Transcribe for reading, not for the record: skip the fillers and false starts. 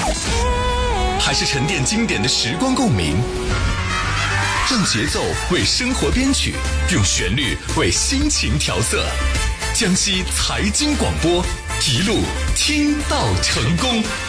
还是沉淀经典的时光共鸣？让节奏为生活编曲，用旋律为心情调色。江西财经广播，一路听到成功。